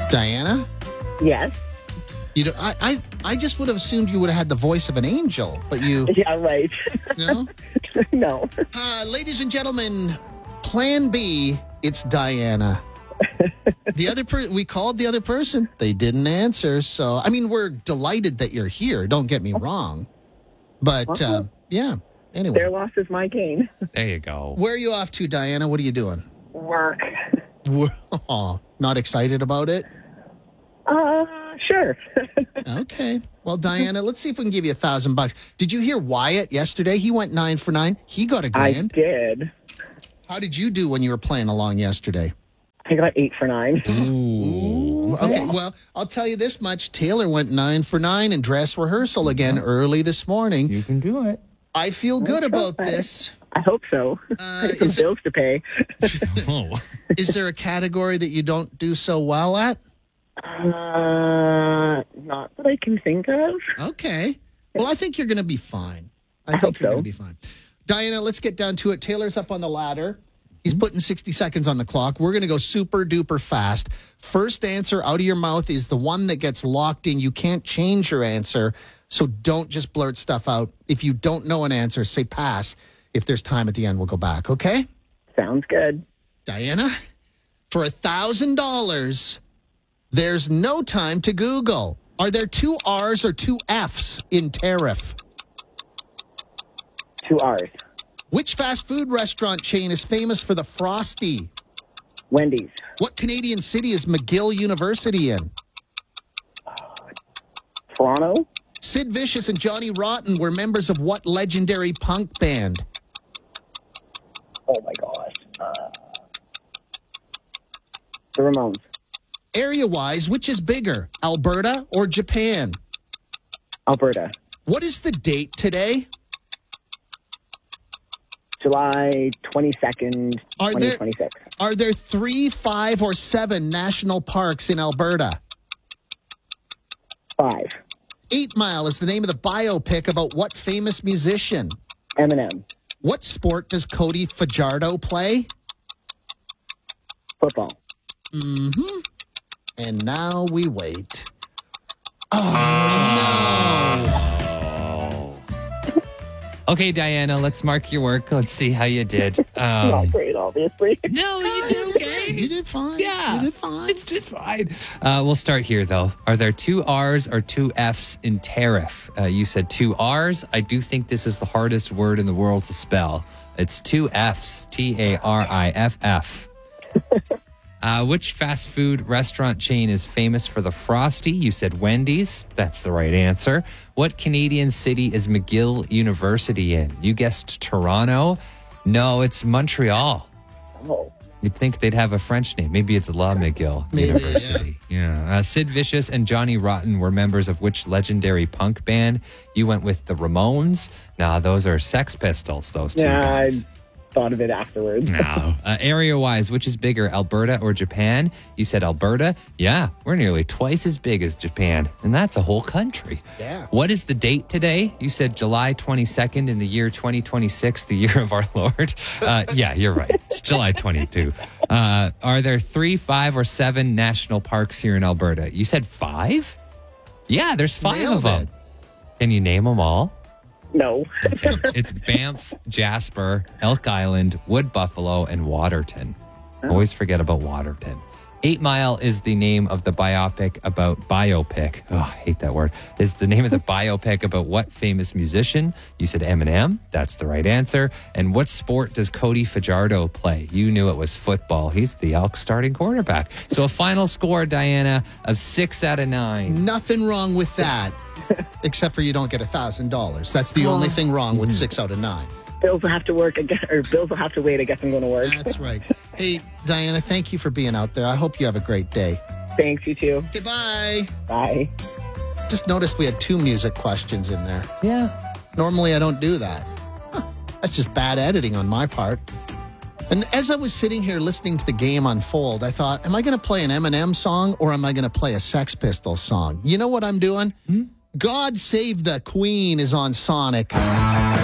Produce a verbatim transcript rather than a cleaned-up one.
Diana? Yes. You know, I, I, I just would have assumed you would have had the voice of an angel, but you... Yeah, right. No? No. Uh, ladies and gentlemen, Plan B, it's Diana. The other per- we called the other person. They didn't answer. So, I mean, we're delighted that you're here. Don't get me wrong. But, uh, yeah. Anyway. Their loss is my gain. There you go. Where are you off to, Diana? What are you doing? Work. Oh, not excited about it? Uh, sure. Okay. Well, Diana, let's see if we can give you a thousand bucks. Did you hear Wyatt yesterday? He went nine for nine. He got a I grand. did. How did you do when you were playing along yesterday? I got eight for nine. Ooh. Okay, well, I'll tell you this much. Taylor went nine for nine in dress rehearsal again early this morning. You can do it. I feel good about this. I hope so. Uh, I have some is it- bills to pay. Oh. Is there a category that you don't do so well at? Uh, not that I can think of. Okay. Well, I think you're going to be fine. I, I think hope you're so. going to be fine. Diana, let's get down to it. Taylor's up on the ladder. He's putting sixty seconds on the clock. We're going to go super duper fast. First answer out of your mouth is the one that gets locked in. You can't change your answer, so don't just blurt stuff out. If you don't know an answer, say pass. If there's time at the end, we'll go back, okay? Sounds good. Diana, for one thousand dollars, there's no time to Google. Are there two R's or two F's in tariff? Two R's. Which fast food restaurant chain is famous for the Frosty? Wendy's. What Canadian city is McGill University in? Toronto. Sid Vicious and Johnny Rotten were members of what legendary punk band? Oh, my gosh. Uh, the Ramones. Area-wise, which is bigger, Alberta or Japan? Alberta. What is the date today? July twenty-second, Are twenty there- twenty-six. Are there three, five, or seven national parks in Alberta? Five. Eight Mile is the name of the biopic about what famous musician? Eminem. What sport does Cody Fajardo play? Football. Mm-hmm. And now we wait. Oh, no. Okay, Diana, let's mark your work. Let's see how you did. Um, Not great, obviously. no, you did okay. You did fine. Yeah. You did fine. It's just fine. Uh, we'll start here, though. Are there two R's or two F's in tariff? Uh, you said two R's. I do think this is the hardest word in the world to spell. It's two F's. T A R I F F. Uh, which fast food restaurant chain is famous for the Frosty? You said Wendy's. That's the right answer. What Canadian city is McGill University in? You guessed Toronto. No, it's Montreal. Oh. You'd think they'd have a French name. Maybe it's La McGill Maybe, University. Yeah. Uh, Sid Vicious and Johnny Rotten were members of which legendary punk band? You went with the Ramones. Nah, those are Sex Pistols, those two Yeah, I guys. thought of it afterwards. No. Uh, area-wise, which is bigger, Alberta or Japan? You said Alberta. Yeah, we're nearly twice as big as Japan, and that's a whole country. Yeah. What is the date today? You said July twenty-second in the year twenty twenty-six, the year of our Lord. Uh, yeah, you're right. It's July twenty-second. Uh, are there three, five, or seven national parks here in Alberta? You said five? Yeah, there's five Nailed of them. it. Can you name them all? No. It's Banff, Jasper, Elk Island, Wood Buffalo, and Waterton. Always forget about Waterton. Eight Mile is the name of the biopic about biopic. Oh, I hate that word. Is the name of the biopic about what famous musician? You said Eminem. That's the right answer. And what sport does Cody Fajardo play? You knew it was football. He's the Elks starting quarterback. So a final score, Diana, of six out of nine. Nothing wrong with that, except for you don't get one thousand dollars. That's the only thing wrong with six out of nine. Bills will have to work again, or bills will have to wait. I guess I'm going to work. That's right. Hey, Diana, thank you for being out there. I hope you have a great day. Thanks, you too. Goodbye. Bye. Just noticed we had two music questions in there. Yeah. Normally, I don't do that. Huh. That's just bad editing on my part. And as I was sitting here listening to the game unfold, I thought, am I going to play an Eminem song or am I going to play a Sex Pistols song? You know what I'm doing? Hmm? God Save the Queen is on Sonic.